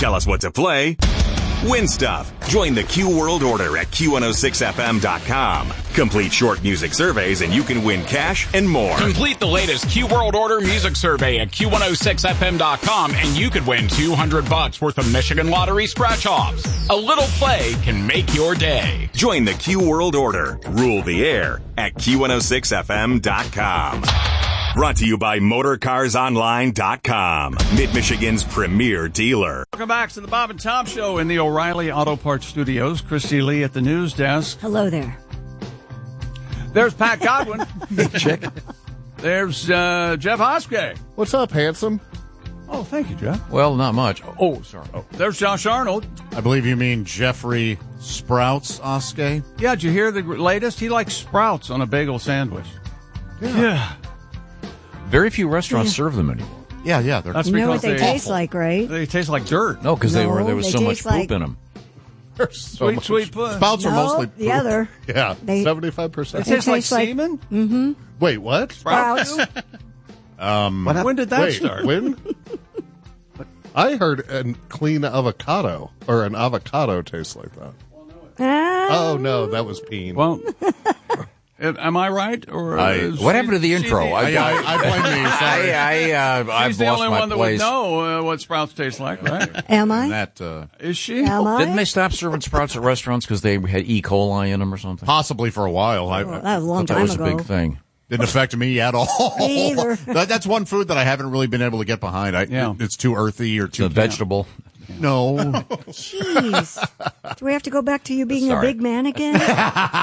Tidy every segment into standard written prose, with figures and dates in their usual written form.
Tell us what to play. Win stuff. Join the Q World Order at Q106FM.com. Complete short music surveys and you can win cash and more. Complete the latest Q World Order music survey at Q106FM.com and you could win $200 worth of Michigan Lottery scratch-offs. A little play can make your day. Join the Q World Order. Rule the air at Q106FM.com. Brought to you by MotorCarsOnline.com, Mid-Michigan's premier dealer. Welcome back to the Bob and Tom Show in the O'Reilly Auto Parts Studios. Christy Lee at the news desk. Hello there. There's Pat Godwin. Check. There's Jeff Hoskey. What's up, handsome? Oh, thank you, Jeff. Well, not much. Oh, sorry. Oh. There's Josh Arnold. I believe you mean Jeffrey Sprouts Oskay. Yeah, did you hear the latest? He likes Sprouts on a bagel sandwich. Yeah. Very few restaurants serve them anymore. Yeah. That's You know because what they taste like, right? They taste like dirt. No, because there was they so much taste poop like- in them. Sweet puss. Sprouts are No, mostly the poop. other. Yeah, They- 75%. It tastes like tastes like- semen? Wait, what? Sprouts. When did that Wait, start? when? I heard a clean avocado, or an avocado tastes like that. Oh, no, that was peen. Well, am I right? Or What happened to the intro? I blame me, sorry. I've She's the lost only my one that place. would know what Sprouts taste like, right? Am I? That Is she? Am I? Didn't they stop serving Sprouts at restaurants because they had E. coli in them or something? possibly for a while. Well, that was a long That time was ago. a big thing. Didn't affect me at all. Me either. That's one food that I haven't really been able to get behind. Yeah. It's too earthy or too The vegetable. No. Jeez. Do we have to go back to you being Sorry. a big man again? Does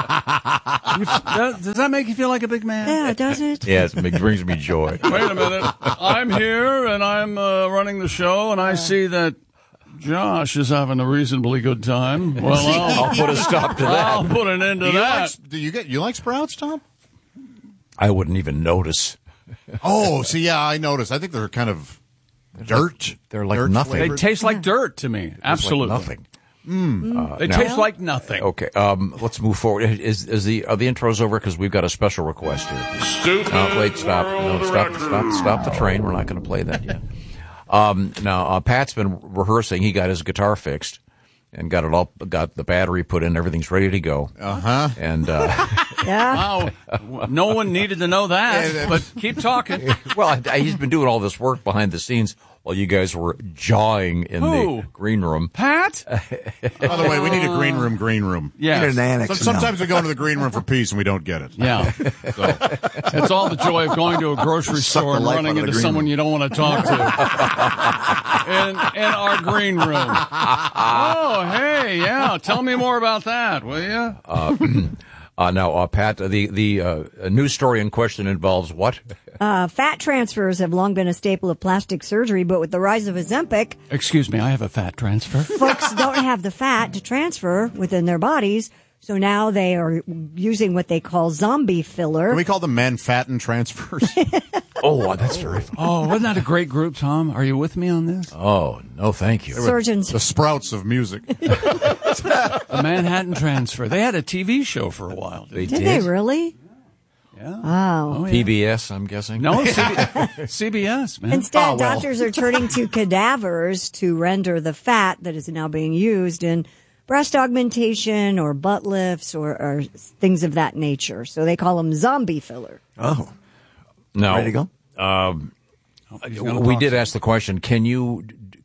that make you feel like a big man? Yeah, does it? Yes, it brings me joy. Wait a minute. I'm here and I'm running the show and I see that Josh is having a reasonably good time. Well, I'll put a stop to I'll that. put an end to that. Do you like Sprouts, Tom? I wouldn't even notice. Oh, see, yeah, I noticed. I think they're kind of dirt. They're like Dirt nothing. They flavored. taste like dirt to me. Absolutely. Like nothing. They now- taste like nothing. Okay, let's move forward. Are the intros over? Because we've got a special request here. Wait, stop. No, stop the train. We're not going to play that yet. Now, Pat's been rehearsing. He got his guitar fixed and got the battery put in. Everything's ready to go. Uh-huh. And, Yeah. Wow. No one needed to know that, but keep talking. well, he's been doing all this work behind the scenes while you guys were jawing in the green room. Pat? By the way, we need a green room. Yes. Need an annex. Sometimes we go into the green room for peace and we don't get it. Yeah. It's all the joy of going to a grocery store and running into someone you don't want to talk to. in our green room. Oh, hey, yeah. Tell me more about that, will you? Now, Pat, the news story in question involves what? Fat transfers have long been a staple of plastic surgery, but with the rise of Ozempic, Excuse me, I have a fat transfer. folks don't have the fat to transfer within their bodies. So now they are using what they call zombie filler. Can we call them Manfattan transfers? Oh, that's very fun. Oh, wasn't that a great group, Tom? Are you with me on this? Oh, no, thank you. Surgeons. The Sprouts of music. The Manhattan Transfer. They had a TV show for a while. Did they really? Yeah. Wow. Oh, yeah. PBS, I'm guessing. No, CBS, man. Instead, doctors are turning to cadavers to render the fat that is now being used in breast augmentation or butt lifts or things of that nature. So they call them zombie filler. Oh. No. Ready to go? We did ask the question, can you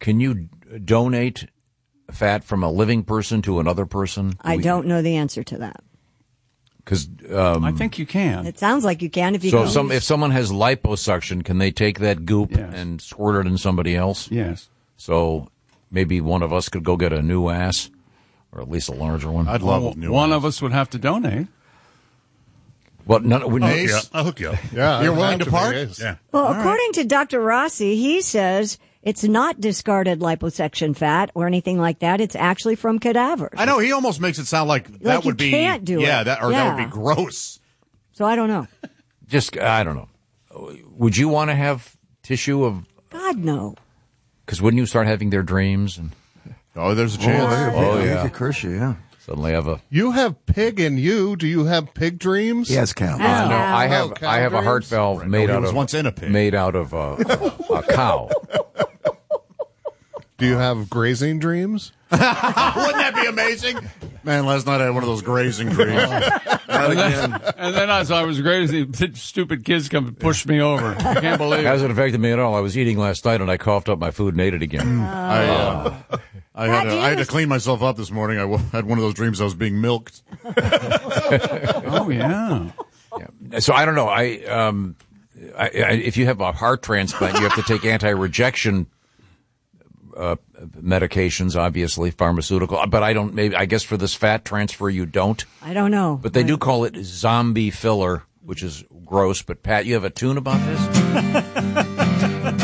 donate fat from a living person to another person? I don't know the answer to that. Because I think you can. It sounds like you can if you so can. if someone has liposuction, can they take that goop and squirt it in somebody else? Yes. So maybe one of us could go get a new ass, or at least a larger one. I'd love a new one of us would have to donate. Well, none. We, I'll hook you up. Yeah, You're I'd willing have to part? be, yes. Yeah. Well, according to Dr. Rossi, he says it's not discarded liposuction fat or anything like that. It's actually from cadavers. I know, he almost makes it sound like that you would be... can't do yeah, it. that would Yeah. be gross. So I don't know. just I don't know. Would you want to have tissue of? God, no. Because wouldn't you start having their dreams and? Oh, there's a chance. Oh, He yeah. could curse you, yeah. Suddenly have a. You have pig in you. Do you have pig dreams? He has cow. No, I have Oh, I have a heart cow valve made he out was of once in a pig. made out of a cow. Do Do you have grazing dreams? Wouldn't that be amazing? Man, last night I had one of those grazing dreams. And then as I was grazing, stupid kids come and push me over. I can't believe it. Hasn't affected me at all. I was eating last night and I coughed up my food and ate it again. I had to clean myself up this morning. I had one of those dreams I was being milked. Oh, yeah. So I don't know. If you have a heart transplant, you have to take anti-rejection medications, obviously, pharmaceutical. But I guess for this fat transfer, you don't. I don't know. But they do call it zombie filler, which is gross. But Pat, you have a tune about this?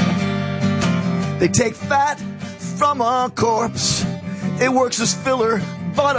They take fat from a corpse. It works as filler